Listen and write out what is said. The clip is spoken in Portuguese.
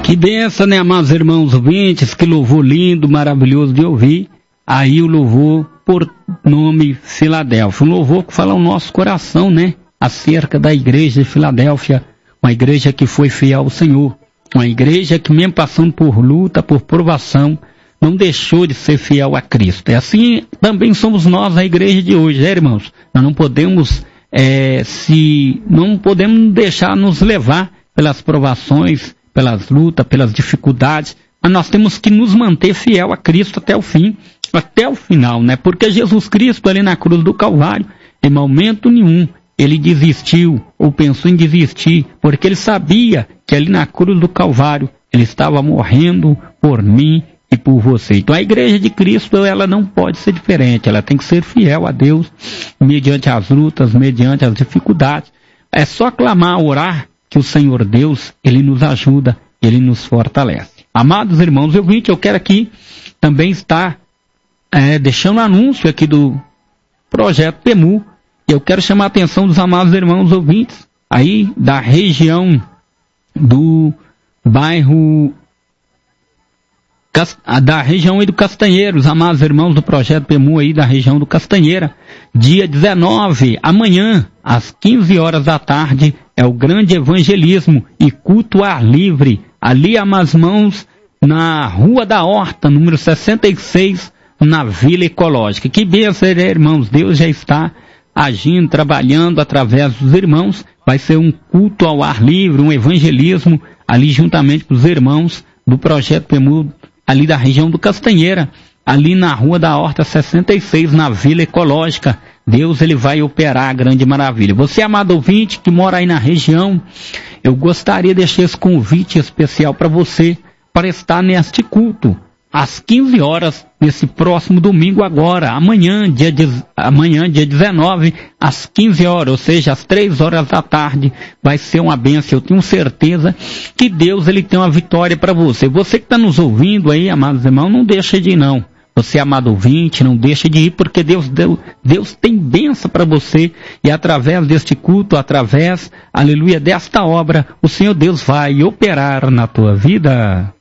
Que benção, né, amados irmãos ouvintes? Que louvor lindo, maravilhoso de ouvir. Aí o louvor por nome Filadélfia. Um louvor que fala o nosso coração, né? Acerca da igreja de Filadélfia. Uma igreja que foi fiel ao Senhor. Uma igreja que mesmo passando por luta, por provação, não deixou de ser fiel a Cristo. E assim também somos nós, a igreja de hoje, né, irmãos? Nós não podemos, não podemos deixar nos levar pelas provações, pelas lutas, pelas dificuldades, mas nós temos que nos manter fiel a Cristo até o fim, até o final, né? Porque Jesus Cristo ali na cruz do Calvário, em momento nenhum, ele desistiu ou pensou em desistir, porque ele sabia que ali na cruz do Calvário, ele estava morrendo por mim e por você. Então a igreja de Cristo, ela não pode ser diferente, ela tem que ser fiel a Deus, mediante as lutas, mediante as dificuldades. É só clamar, orar, que o Senhor Deus, ele nos ajuda, ele nos fortalece. Amados irmãos ouvintes, eu quero aqui também estar deixando um anúncio aqui do projeto PEMU. Eu quero chamar a atenção dos amados irmãos ouvintes aí da região do bairro, da região aí do Castanheiro, os amados irmãos do projeto PEMU aí da região do Castanheira. Dia 19, amanhã, às 15 horas da tarde, é o grande evangelismo e culto ao ar livre, ali a Mas Mãos, na Rua da Horta, número 66, na Vila Ecológica. Que bênção, irmãos, Deus já está agindo, trabalhando através dos irmãos. Vai ser um culto ao ar livre, um evangelismo, ali juntamente com os irmãos do projeto PEMU, ali da região do Castanheira, ali na Rua da Horta 66, na Vila Ecológica. Deus, ele vai operar a grande maravilha. Você, amado ouvinte, que mora aí na região, eu gostaria de deixar esse convite especial para você, para estar neste culto, às 15 horas, nesse próximo domingo agora, amanhã, dia 19, às 15 horas, ou seja, às 3 horas da tarde, vai ser uma bênção. Eu tenho certeza que Deus, ele tem uma vitória para você. Você que está nos ouvindo aí, amados irmãos, não deixa de ir não. Você, amado ouvinte, não deixa de ir, porque Deus tem bênção para você, e através deste culto, através, aleluia, desta obra, o Senhor Deus vai operar na tua vida.